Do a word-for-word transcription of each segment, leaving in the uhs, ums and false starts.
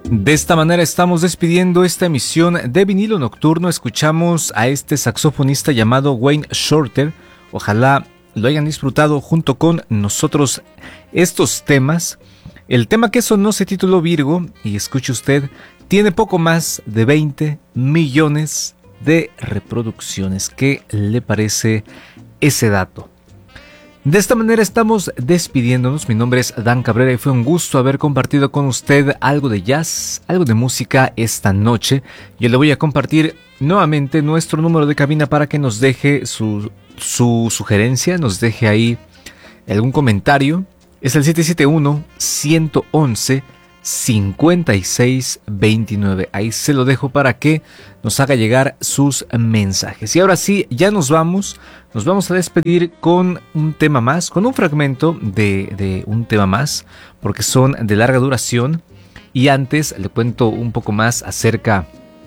De esta manera estamos despidiendo esta emisión de Vinilo Nocturno. Escuchamos a este saxofonista llamado Wayne Shorter. Ojalá lo hayan disfrutado junto con nosotros estos temas. El tema que sonó se tituló Virgo y escuche usted, tiene poco más de veinte millones de reproducciones. ¿Qué le parece ese dato? De esta manera estamos despidiéndonos. Mi nombre es Dan Cabrera y fue un gusto haber compartido con usted algo de jazz, algo de música esta noche. Yo le voy a compartir nuevamente nuestro número de cabina para que nos deje su, su sugerencia, nos deje ahí algún comentario. Es el siete siete uno, uno uno uno, cinco seis dos nueve. Ahí se lo dejo para que nos haga llegar sus mensajes. Y ahora sí, ya nos vamos. Nos vamos a despedir con un tema más, con un fragmento de, de un tema más, porque son de larga duración. Y antes le cuento un poco más acerca,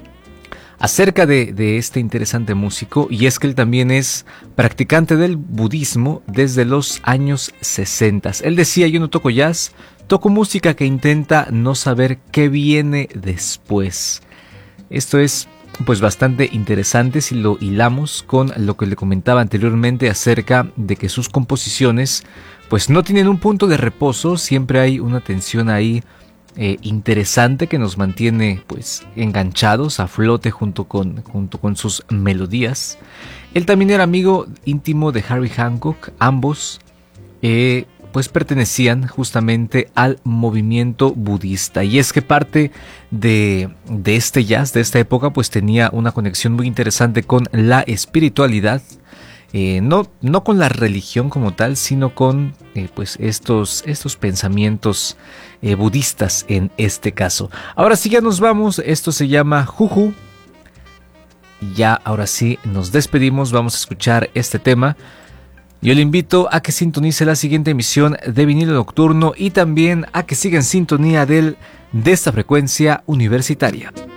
acerca de, de este interesante músico. Y es que él también es practicante del budismo desde los años sesenta. Él decía: yo no toco jazz, toco música que intenta no saber qué viene después. Esto es pues bastante interesante si lo hilamos con lo que le comentaba anteriormente acerca de que sus composiciones pues no tienen un punto de reposo, siempre hay una tensión ahí eh, interesante que nos mantiene pues enganchados a flote junto con, junto con sus melodías. Él también era amigo íntimo de Harry Hancock, ambos eh, pues pertenecían justamente al movimiento budista. Y es que parte de, de este jazz, de esta época, pues tenía una conexión muy interesante con la espiritualidad, eh, no, no con la religión como tal, sino con eh, pues estos, estos pensamientos eh, budistas en este caso. Ahora sí ya nos vamos, esto se llama Juju. Ya ahora sí nos despedimos, vamos a escuchar este tema. Yo le invito a que sintonice la siguiente emisión de Vinilo Nocturno y también a que siga en sintonía del, de esta frecuencia universitaria.